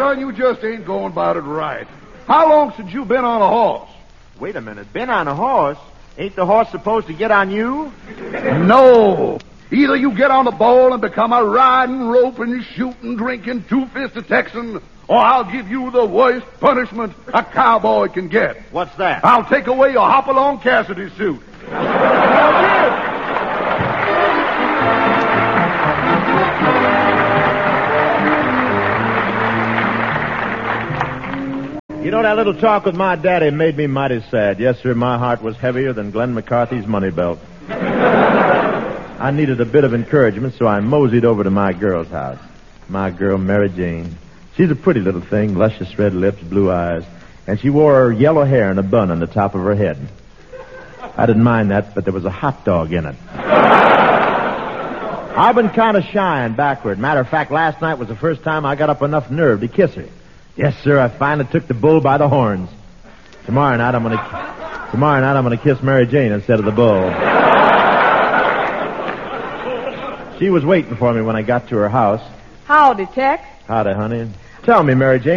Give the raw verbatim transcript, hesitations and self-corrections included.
son, you just ain't going about it right. How long since you been on a horse? Wait a minute. Been on a horse? Ain't the horse supposed to get on you? No. Either you get on the bowl and become a riding, roping, shooting, drinking, two-fisted Texan, or I'll give you the worst punishment a cowboy can get. What's that? I'll take away your Hopalong Cassidy suit. You know, that little talk with my daddy made me mighty sad. Yes, sir, my heart was heavier than Glenn McCarthy's money belt. I needed a bit of encouragement, so I moseyed over to my girl's house. My girl, Mary Jane. She's a pretty little thing, luscious red lips, blue eyes, and she wore her yellow hair in a bun on the top of her head. I didn't mind that, but there was a hot dog in it. I've been kind of shy and backward. Matter of fact, last night was the first time I got up enough nerve to kiss her. Yes, sir, I finally took the bull by the horns. Tomorrow night I'm gonna tomorrow night I'm gonna kiss Mary Jane instead of the bull. She was waiting for me when I got to her house. Howdy, Tex. Howdy, honey. Tell me, Mary Jane.